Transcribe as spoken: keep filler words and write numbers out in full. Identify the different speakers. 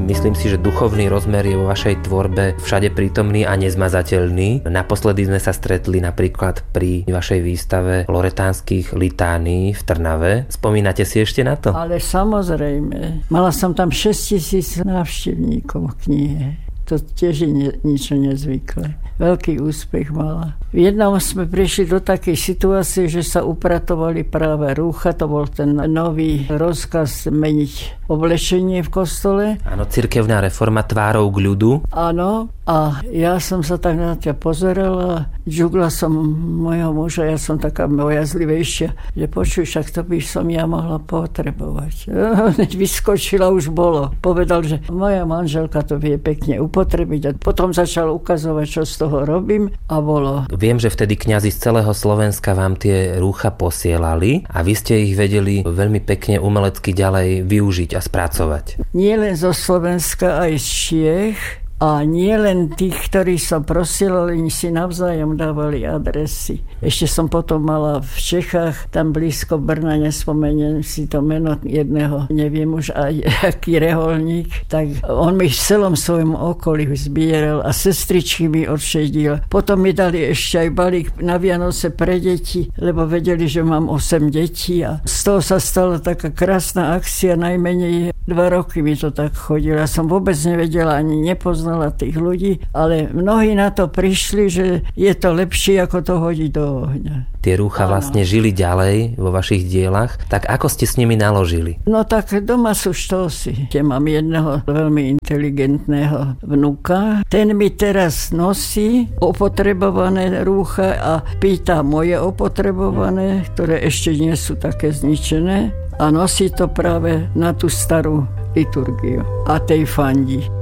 Speaker 1: myslím si, že duchovný rozmer je vo vašej tvorbe všade prítomný a nezmazateľný. Naposledy sme sa stretli napríklad pri vašej výstave loretánskych litánií v Trnave. Spomínate si ešte na to?
Speaker 2: Ale samozrejme. Mala som tam šesťtisíc návštevníkov v knihe. To tiež je ne, niečo nezvyklé. Veľký úspech mala. V jednom sme prišli do takej situácie, že sa upratovali práve rúcha. To bol ten nový rozkaz meniť oblečenie v kostole.
Speaker 1: Áno, cirkevná reforma tvárou k ľudu.
Speaker 2: Áno, a ja som sa tak na ťa pozerala, džugla som mojho muža, ja som taká bojazlivejšia, že počuj, však to by som ja mohla potrebovať. Vyskočila, už bolo. Povedal, že moja manželka to vie pekne upotrebiť a potom začal ukazovať, čo z toho robím a bolo.
Speaker 1: Viem, že vtedy kňazi z celého Slovenska vám tie rúcha posielali a vy ste ich vedeli veľmi pekne umelecky ďalej využiť a spracovať.
Speaker 2: Nie len zo Slovenska, aj z Čiech. A nie len tých, ktorí som prosila, oni si navzájom dávali adresy. Ešte som potom mala v Čechách, tam blízko Brna, nespomeniem si to meno jedného, neviem už aj aký reholník, tak on mi v celom svojom okolí zbieral a sestričky mi odšedil. Potom mi dali ešte aj balík na Vianoce pre deti, lebo vedeli, že mám osem detí a z toho sa stala taká krásna akcia, najmenej dva roky mi to tak chodilo. Ja som vôbec nevedela, ani nepoznala tých ľudí, ale mnohí na to prišli, že je to lepšie, ako to hodiť do ohňa.
Speaker 1: Tie rúcha vlastne žili ďalej vo vašich dielach, tak ako ste s nimi naložili?
Speaker 2: No tak doma sú štosy. Ja mám jedného veľmi inteligentného vnuka. Ten mi teraz nosí opotrebované rúcha a pýta moje opotrebované, ktoré ešte nie sú také zničené. A nosí to práve na tú starú liturgiu. A tej fandí.